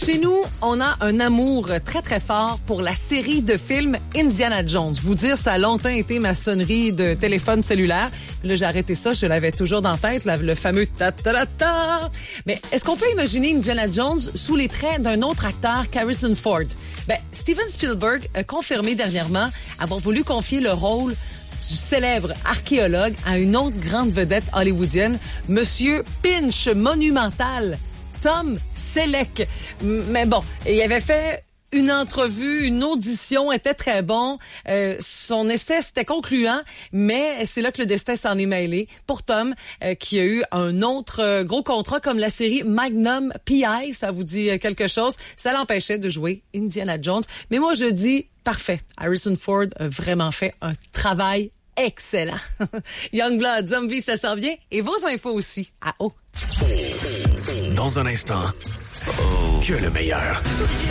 Chez nous, on a un amour très, très fort pour la série de films Indiana Jones. Vous dire, ça a longtemps été ma sonnerie de téléphone cellulaire. Là, j'ai arrêté ça, je l'avais toujours dans la tête, le fameux ta-ta-ta-ta. Mais est-ce qu'on peut imaginer Indiana Jones sous les traits d'un autre acteur, Harrison Ford? Steven Spielberg a confirmé dernièrement avoir voulu confier le rôle du célèbre archéologue à une autre grande vedette hollywoodienne, Monsieur Pinch Monumental, Tom Selleck. Mais bon, il avait fait une entrevue, une audition, était très bon. Son essai, c'était concluant, mais c'est là que le destin s'en est mêlé. Pour Tom, qui a eu un autre gros contrat comme la série Magnum P.I., ça vous dit quelque chose, ça l'empêchait de jouer Indiana Jones. Mais moi, je dis, parfait. Harrison Ford a vraiment fait un travail excellent. Youngblood, Zombie, ça s'en vient. Et vos infos aussi. À haut. Dans un instant, que le meilleur.